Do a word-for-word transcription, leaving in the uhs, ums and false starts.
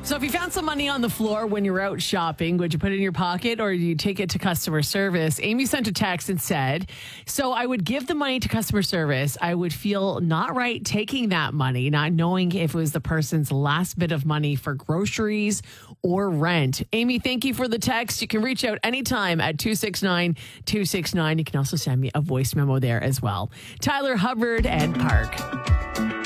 So if you found some money on the floor when you're out shopping, would you put it in your pocket or do you take it to customer service? Amy sent a text and said, so I would give the money to customer service. I would feel not right taking that money, not knowing if it was the person's last bit of money for groceries or rent. Amy, thank you for the text. You can reach out anytime at two six nine, two six nine. You can also send me a voice memo there as well. Tyler Hubbard and Park.